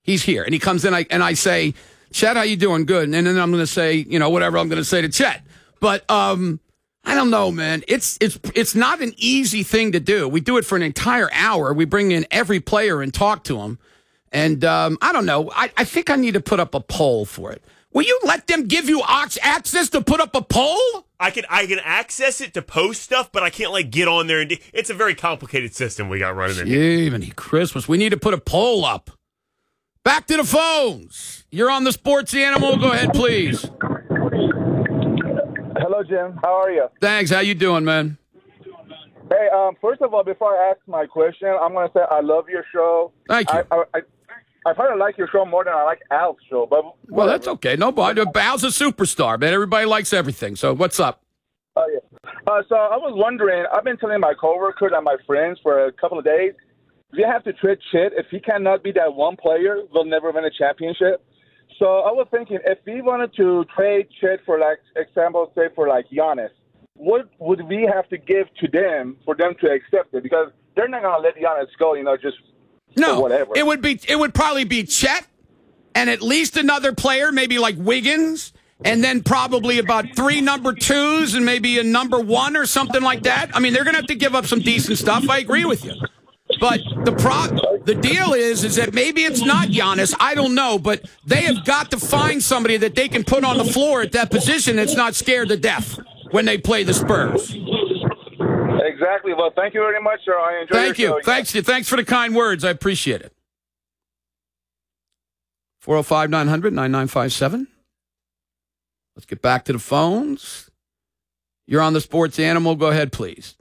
He's here. And he comes in and I say, Chet, how you doing? Good. And then I'm going to say, whatever I'm going to say to Chet. But I don't know, man. It's not an easy thing to do. We do it for an entire hour. We bring in every player and talk to them. And I don't know. I think I need to put up a poll for it. Will you let them give you access to put up a poll? I can access it to post stuff, but I can't get on there and it's a very complicated system we got running in here. Even Christmas, we need to put a poll up. Back to the phones. You're on the Sports Animal. Go ahead, please. Hello, Jim. How are you? Thanks. How you doing, man? Hey, first of all, before I ask my question, I'm going to say I love your show. Thank you. I probably like your show more than I like Al's show. But well, that's okay. No, but Al's a superstar, man. Everybody likes everything. So what's up? Oh, yeah. So I was wondering, I've been telling my coworkers and my friends for a couple of days, if you have to trade Chet, if he cannot be that one player, they'll never win a championship. So I was thinking, if we wanted to trade Chet for, example, say for Giannis, what would we have to give to them for them to accept it? Because they're not going to let Giannis go, just no, whatever. It would probably be Chet and at least another player, maybe like Wiggins, and then probably about 3 number 2s and maybe a number 1 or something like that. I mean, they're going to have to give up some decent stuff. I agree with you. But the deal is that maybe it's not Giannis. I don't know, but they have got to find somebody that they can put on the floor at that position that's not scared to death when they play the Spurs. Exactly. Well, thank you very much, sir. I enjoyed Thank you. Thanks for the kind words. I appreciate it. 405-900-9957. Let's get back to the phones. You're on the Sports Animal. Go ahead, please.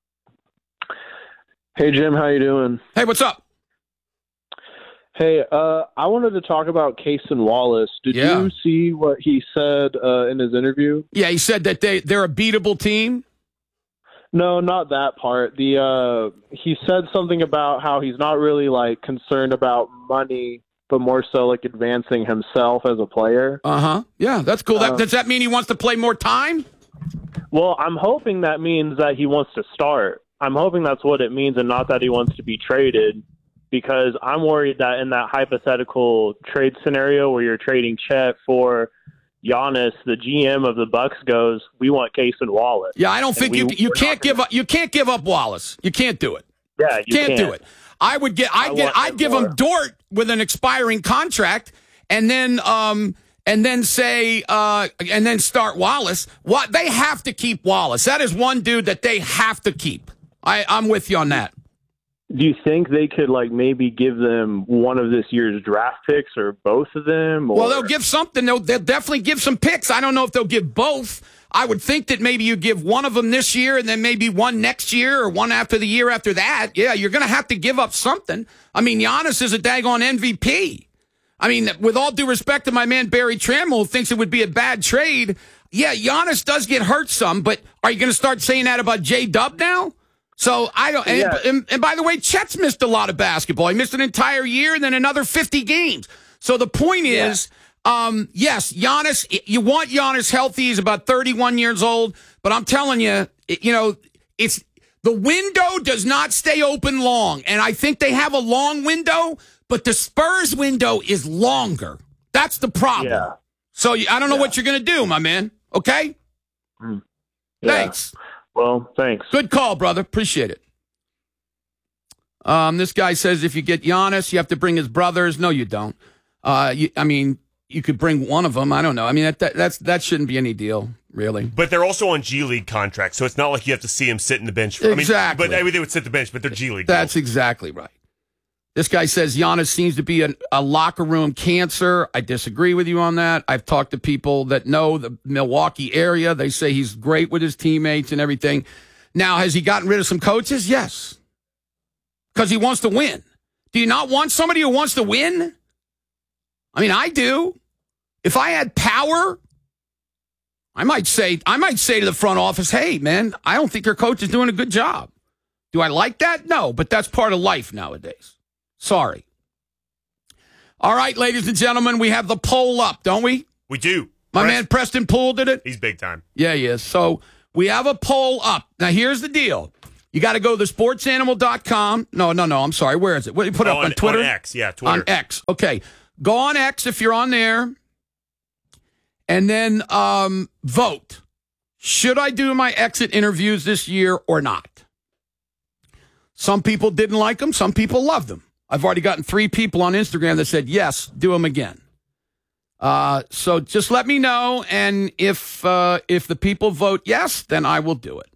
Hey, Jim. How you doing? Hey, what's up? Hey, I wanted to talk about Cason Wallace. Did you see what he said in his interview? Yeah, he said that they're a beatable team. No, not that part. He said something about how he's not really concerned about money, but more so advancing himself as a player. Yeah, that's cool. Does that mean he wants to play more time? Well, I'm hoping that means that he wants to start. I'm hoping that's what it means, and not that he wants to be traded. Because I'm worried that in that hypothetical trade scenario where you're trading Chet for Giannis, the GM of the Bucks goes, "We want Cason Wallace." Yeah, I don't think you can't give up. You can't give up Wallace. You can't do it. Yeah, you can't do it. I'd give him Dort with an expiring contract, and then start Wallace. What they have to keep Wallace. That is one dude that they have to keep. I'm with you on that. Do you think they could maybe give them one of this year's draft picks or both of them? Or? Well, they'll give something. They'll definitely give some picks. I don't know if they'll give both. I would think that maybe you give one of them this year and then maybe one next year or one after the year after that. Yeah, you're going to have to give up something. I mean, Giannis is a daggone MVP. I mean, with all due respect to my man Barry Trammell, who thinks it would be a bad trade, yeah, Giannis does get hurt some, but are you going to start saying that about J-Dub now? So I don't. And by the way, Chet's missed a lot of basketball. He missed an entire year and then another 50 games. So the point is, yes, Giannis. You want Giannis healthy. He's about 31 years old. But I'm telling you, it's the window does not stay open long. And I think they have a long window, but the Spurs window is longer. That's the problem. Yeah. So I don't know what you're going to do, my man. Okay. Yeah. Thanks. Well, thanks. Good call, brother. Appreciate it. This guy says if you get Giannis, you have to bring his brothers. No, you don't. You could bring one of them. I don't know. I mean, that shouldn't be any deal, really. But they're also on G League contracts, so it's not like you have to see him sit in the bench. Exactly. They would sit the bench, but they're G League. That's exactly right. This guy says Giannis seems to be a locker room cancer. I disagree with you on that. I've talked to people that know the Milwaukee area. They say he's great with his teammates and everything. Now, has he gotten rid of some coaches? Yes. Because he wants to win. Do you not want somebody who wants to win? I mean, I do. If I had power, I might say to the front office, hey, man, I don't think your coach is doing a good job. Do I like that? No, but that's part of life nowadays. Sorry. All right, ladies and gentlemen, we have the poll up, don't we? We do. My man Preston Poole did it? He's big time. Yeah, he is. So we have a poll up. Now, here's the deal. You got to go to thesportsanimal.com. No, I'm sorry. Where is it? What do you put up on Twitter? On X, yeah, Twitter. On X. Okay. Go on X if you're on there. And then vote. Should I do my exit interviews this year or not? Some people didn't like them. Some people loved them. I've already gotten 3 people on Instagram that said, yes, do them again. So just let me know. And if the people vote yes, then I will do it.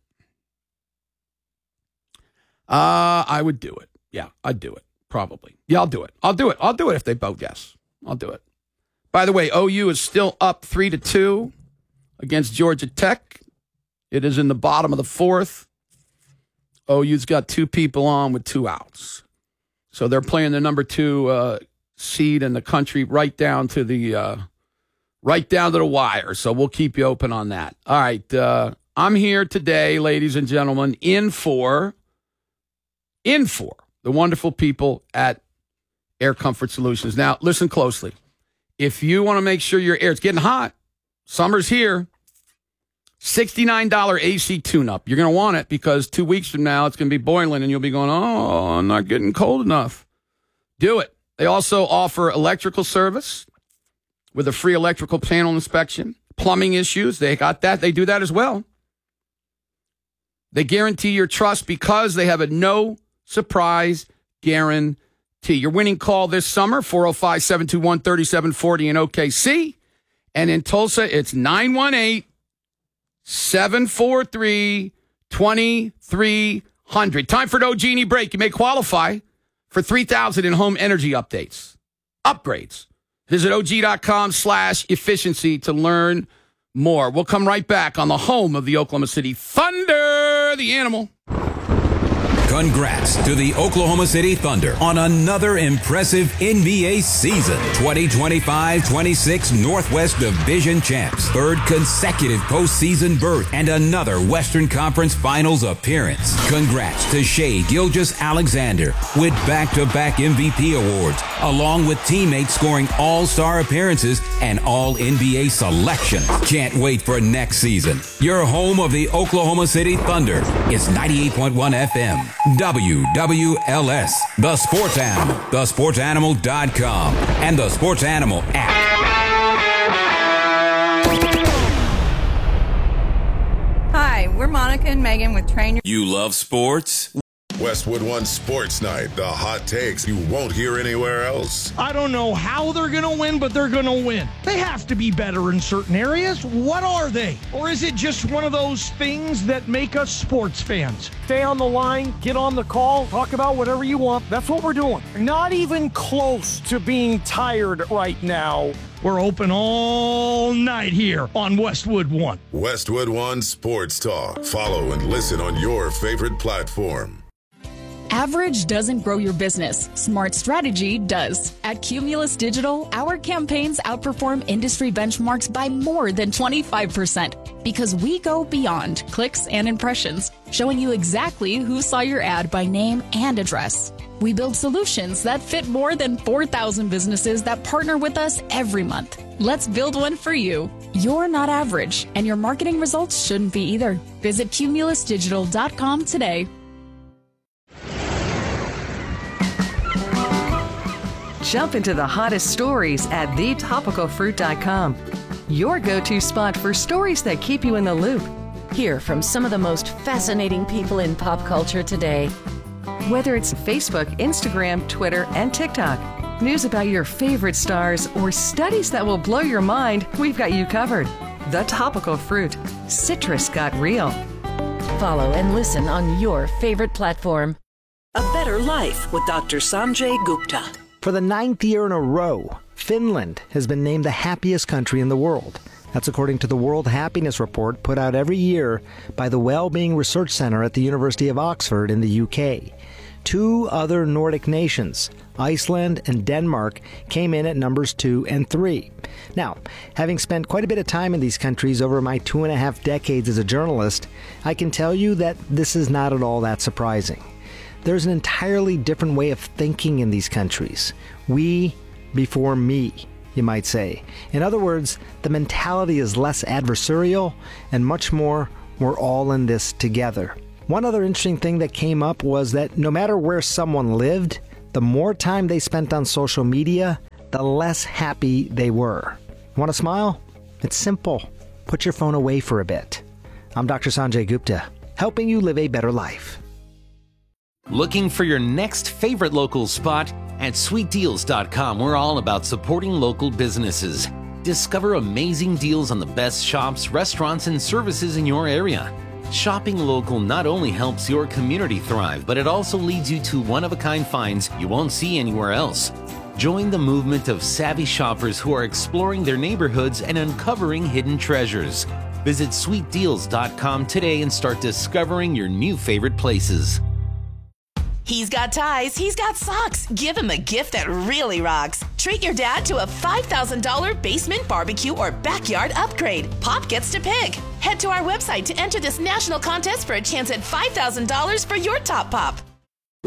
I would do it. Yeah, I'd do it. Probably. Yeah, I'll do it. I'll do it if they vote yes. I'll do it. By the way, OU is still up 3-2 against Georgia Tech. It is in the bottom of the 4th. OU's got 2 people on with 2 outs. So they're playing the number 2 seed in the country right down to the wire. So we'll keep you open on that. All right. I'm here today, ladies and gentlemen, in for the wonderful people at Air Comfort Solutions. Now, listen closely. If you want to make sure your air, it's getting hot. Summer's here. $69 AC tune-up. You're going to want it because 2 weeks from now it's going to be boiling and you'll be going, oh, I'm not getting cold enough. Do it. They also offer electrical service with a free electrical panel inspection. Plumbing issues, they got that. They do that as well. They guarantee your trust because they have a no-surprise guarantee. Your winning call this summer, 405-721-3740 in OKC. And in Tulsa, it's 918-743-2300. Time for no Genie break. You may qualify for 3,000 in-home energy upgrades. Visit OG.com/efficiency to learn more. We'll come right back on the home of the Oklahoma City Thunder, the animal. Congrats to the Oklahoma City Thunder on another impressive NBA season. 2025-26 Northwest Division champs. 3rd consecutive postseason berth and another Western Conference Finals appearance. Congrats to Shai Gilgeous-Alexander with back-to-back MVP awards, along with teammates scoring all-star appearances and all-NBA selection. Can't wait for next season. Your home of the Oklahoma City Thunder is 98.1 FM. WWLS, The Sports Animal, thesportsanimal.com, and the Sports Animal app. Hi, we're Monica and Megan with Trainer. You love sports? Westwood One Sports Night, the hot takes you won't hear anywhere else. I don't know how they're going to win, but they're going to win. They have to be better in certain areas. What are they? Or is it just one of those things that make us sports fans? Stay on the line, get on the call, talk about whatever you want. That's what we're doing. Not even close to being tired right now. We're open all night here on Westwood One. Westwood One Sports Talk. Follow and listen on your favorite platform. Average doesn't grow your business. Smart strategy does. At Cumulus Digital, our campaigns outperform industry benchmarks by more than 25% because we go beyond clicks and impressions, showing you exactly who saw your ad by name and address. We build solutions that fit more than 4,000 businesses that partner with us every month. Let's build one for you. You're not average, and your marketing results shouldn't be either. Visit cumulusdigital.com today. Jump into the hottest stories at thetopicalfruit.com. Your go-to spot for stories that keep you in the loop. Hear from some of the most fascinating people in pop culture today. Whether it's Facebook, Instagram, Twitter, and TikTok, news about your favorite stars, or studies that will blow your mind, we've got you covered. The Topical Fruit. Citrus got real. Follow and listen on your favorite platform. A Better Life with Dr. Sanjay Gupta. For the 9th year in a row, Finland has been named the happiest country in the world. That's according to the World Happiness Report put out every year by the Wellbeing Research Centre at the University of Oxford in the UK. 2 other Nordic nations, Iceland and Denmark, came in at numbers 2 and 3. Now, having spent quite a bit of time in these countries over my 2.5 decades as a journalist, I can tell you that this is not at all that surprising. There's an entirely different way of thinking in these countries. We before me, you might say. In other words, the mentality is less adversarial and much more, we're all in this together. One other interesting thing that came up was that no matter where someone lived, the more time they spent on social media, the less happy they were. Want to smile? It's simple. Put your phone away for a bit. I'm Dr. Sanjay Gupta, helping you live a better life. Looking for your next favorite local spot? At sweetdeals.com, we're all about supporting local businesses. Discover amazing deals on the best shops, restaurants, and services in your area. Shopping local not only helps your community thrive, but it also leads you to one-of-a-kind finds you won't see anywhere else. Join the movement of savvy shoppers who are exploring their neighborhoods and uncovering hidden treasures. Visit sweetdeals.com today and start discovering your new favorite places. He's got ties, he's got socks. Give him a gift that really rocks. Treat your dad to a $5,000 basement barbecue or backyard upgrade. Pop gets to pick. Head to our website to enter this national contest for a chance at $5,000 for your top pop.